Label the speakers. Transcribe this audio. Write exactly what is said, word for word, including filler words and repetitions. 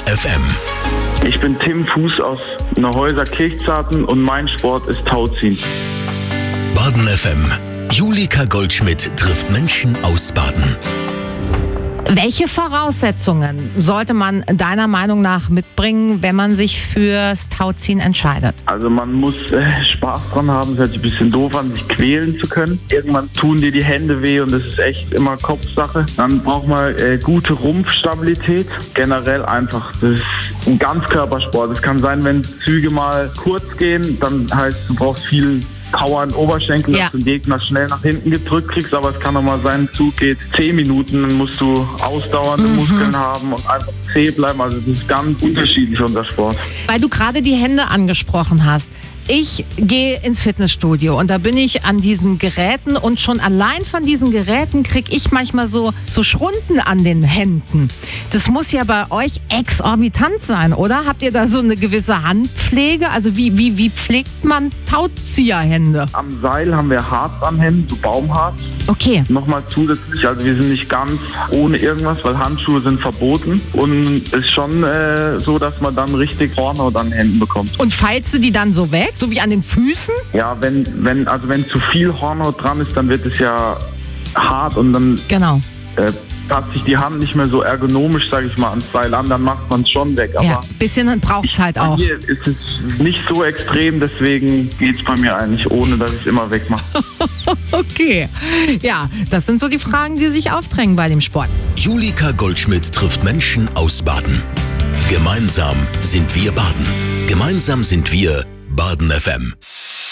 Speaker 1: F M.
Speaker 2: Ich bin Tim Fuß aus Neuhäuser Kirchzarten und mein Sport ist Tauziehen.
Speaker 1: Baden F M. Julika Goldschmidt trifft Menschen aus Baden.
Speaker 3: Welche Voraussetzungen sollte man deiner Meinung nach mitbringen, wenn man sich fürs Tauziehen entscheidet?
Speaker 2: Also man muss äh, Spaß dran haben, es hört sich ein bisschen doof an, sich quälen zu können. Irgendwann tun dir die Hände weh und das ist echt immer Kopfsache. Dann braucht man äh, gute Rumpfstabilität. Generell einfach, das ist ein Ganzkörpersport. Es kann sein, wenn Züge mal kurz gehen, dann heißt, du brauchst viel Power in den Oberschenkel,
Speaker 3: Ja.
Speaker 2: dass du den Gegner schnell nach hinten gedrückt kriegst, aber es kann auch mal sein, ein Zug geht zehn Minuten, dann musst du ausdauernde
Speaker 3: Mhm.
Speaker 2: Muskeln haben und einfach zäh bleiben. Also das ist ganz unterschiedlich, unser Sport.
Speaker 3: Weil du gerade die Hände angesprochen hast. Ich gehe ins Fitnessstudio und da bin ich an diesen Geräten und schon allein von diesen Geräten kriege ich manchmal so, so Schrunden an den Händen. Das muss ja bei euch exorbitant sein, oder? Habt ihr da so eine gewisse Handpflege? Also wie, wie, wie pflegt man Tauzieherhände?
Speaker 2: Am Seil haben wir Harz am Hemd, so Baumharz.
Speaker 3: Okay.
Speaker 2: Nochmal zusätzlich, also wir sind nicht ganz ohne irgendwas, weil Handschuhe sind verboten. Und es ist schon äh, so, dass man dann richtig Hornhaut an den Händen bekommt.
Speaker 3: Und feilst du die dann so weg, so wie an den Füßen?
Speaker 2: Ja, wenn, wenn, also wenn zu viel Hornhaut dran ist, dann wird es ja hart und dann
Speaker 3: Genau.
Speaker 2: äh, passt sich die Hand nicht mehr so ergonomisch, sage ich mal, ans Seil an, dann macht man es schon weg. Aber
Speaker 3: Ja, bisschen braucht's halt
Speaker 2: bei
Speaker 3: auch.
Speaker 2: mir ist es nicht so extrem, deswegen geht es bei mir eigentlich, ohne dass ich es immer wegmache.
Speaker 3: Okay. Ja, das sind so die Fragen, die sich aufdrängen bei dem Sport.
Speaker 1: Julika Goldschmidt trifft Menschen aus Baden. Gemeinsam sind wir Baden. Gemeinsam sind wir Baden F M.